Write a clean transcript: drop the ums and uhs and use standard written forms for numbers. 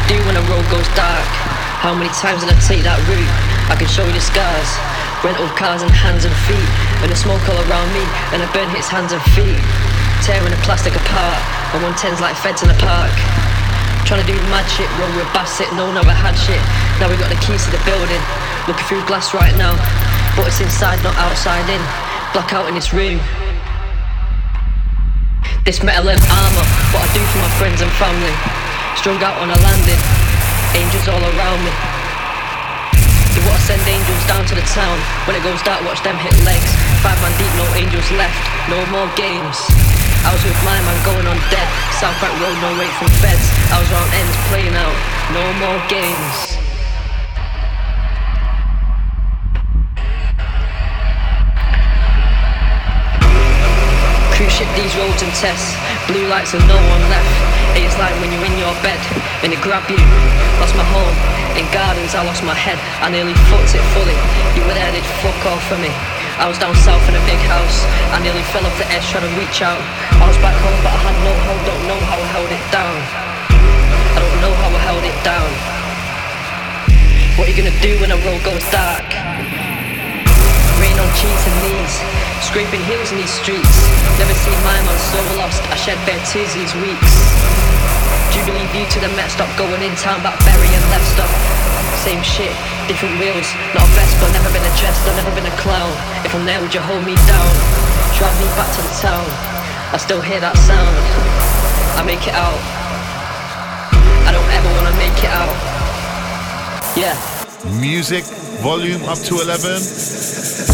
do when a road goes dark? How many times did I take that route? I can show you the scars. Rental cars and hands and feet. And the smoke all around me, and the burn hits hands and feet. Tearing the plastic apart, and 110's like feds in the park. Trying to do mad shit, roll with Bassett, no one ever had shit. Now we got the keys to the building. Looking through glass right now, but it's inside, not outside in. Blackout in this room. This metal and armour, what I do for my friends and family. Strung out on a landing, angels all around me. You wanna send angels down to the town. When it goes dark, watch them hit legs. 5 man deep, no angels left, no more games. I was with my man going on dead. South Bank Road, no wait from feds. I was round ends playing out, no more games. Cruise ship these roads and tests. Blue lights and no one left. It's like when you're in your bed and they grab you. Lost my home in gardens, I lost my head. I nearly fucked it fully. You were there, they'd fuck off for me. I was down south in a big house. I nearly fell off the edge trying to reach out. I was back home but I had no hold. Don't know how I held it down. I don't know how I held it down. What are you gonna do when the road goes dark? Rain on cheeks and knees, scraping heels in these streets. Never seen my man so lost, I shed bare tears these weeks. Jubilee view to the Met, stop going in town, back Berry and Leicester. Same shit, different wheels, not a Vespa, never been a jester, never been a clown. If I'm there, would you hold me down? Drive me back to the town, I still hear that sound. I make it out, I don't ever wanna make it out. Yeah. Music, volume up to 11.